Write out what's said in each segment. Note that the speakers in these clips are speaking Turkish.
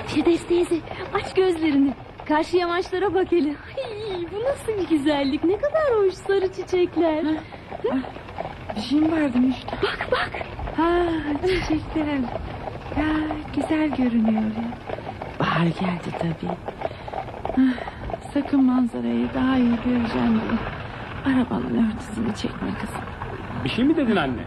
Firdevs teyze, aç gözlerini. Karşı yamaçlara bak hele. Ay, bu nasıl bir güzellik, ne kadar hoş sarı çiçekler. Bir şey mi vardı Müştak? Bak bak. Ha, çiçekler. Ya, güzel görünüyor ya. Bahar geldi tabii. Sakın manzarayı daha iyi göreceğim diye arabanın örtüsünü çekme kızım. Bir şey mi dedin anne?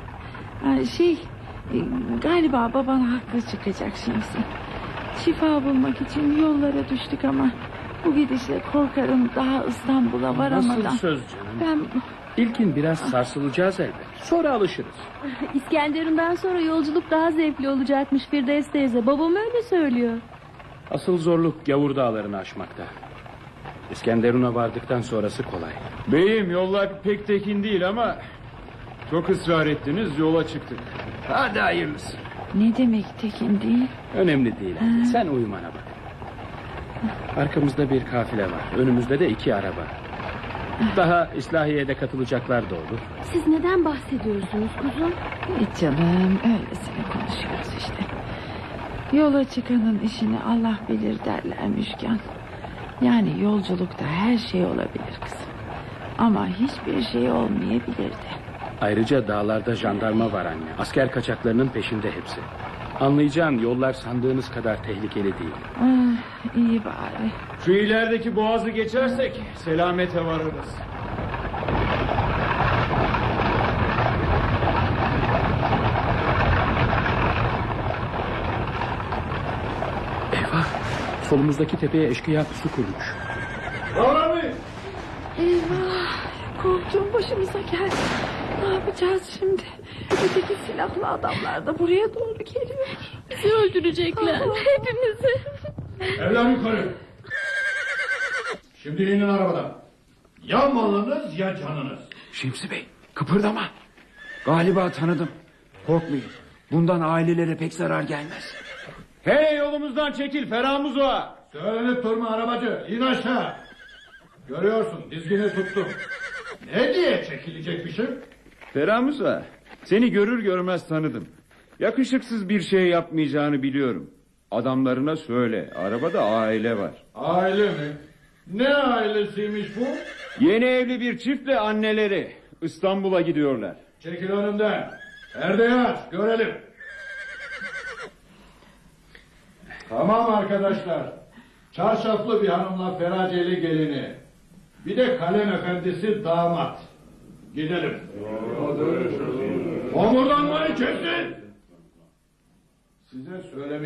Galiba baban haklı çıkacak Şemsi. Şifa bulmak için yollara düştük ama bu gidişle korkarım daha İstanbul'a varamadan. Nasıl söz canım? İlkin biraz sarsılacağız elbet. Sonra alışırız. İskenderun'dan sonra yolculuk daha zevkli olacakmış Firdevs teyze. Babam öyle söylüyor. Asıl zorluk Gavur dağlarını aşmakta. İskenderun'a vardıktan sonrası kolay. Beyim, yollar pek tekin değil ama çok ısrar ettiniz, yola çıktık. Hadi hayırlısı. Ne demek tekin değil? Önemli değil. Sen uyumana bak. Arkamızda bir kafile var. Önümüzde de 2 araba. Daha İslahiye'de katılacaklar da olur. Siz neden bahsediyorsunuz kuzum? Hiç canım, öylesine konuşuyoruz işte. Yola çıkanın işini Allah bilir derler Müşkan. Yani yolculukta her şey olabilir kızım. Ama hiçbir şey olmayabilir de. Ayrıca dağlarda jandarma var anne. Asker kaçaklarının peşinde hepsi. Anlayacağın yollar sandığınız kadar tehlikeli değil. İyi bari. Şu ilerideki boğazı geçersek selamete varırız. Eyvah! Solumuzdaki tepeye eşkıya pusu kurmuş. Eyvah! Korktuğum başımıza geldi. Ne yapacağız şimdi? Öteki silahlı adamlar da buraya doğru geliyor. Bizi öldürecekler. Hepimizi. Evler yukarı. Şimdi inin arabadan. Ya malınız ya canınız. Şemsi Bey, kıpırdama. Galiba tanıdım. Korkmayın. Bundan ailelere pek zarar gelmez. Hey, yolumuzdan çekil Ferhamuzo. Söylenip durma arabacı. İn aşağı. Görüyorsun, dizgini tuttum. Ne diye çekilecekmişim? Ferhamuzo, seni görür görmez tanıdım. Yakışıksız bir şey yapmayacağını biliyorum. Adamlarına söyle, arabada aile var. Aile mi? Ne ailesiymiş bu? Yeni evli bir çiftle anneleri İstanbul'a gidiyorlar. Çekil önümden. Perdeyi aç, görelim. Tamam arkadaşlar. Çarşaflı bir hanımla feraceli gelini. Bir de kalem efendisi damat. Gidelim. Homurdanmayı kesin. Size söylemek